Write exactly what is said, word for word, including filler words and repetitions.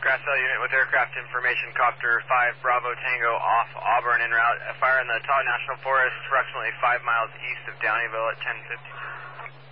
Grassell unit with aircraft information, Copter five Bravo Tango off Auburn en route. A fire in the Tahoe National Forest, approximately five miles east of Downeyville at ten fifty.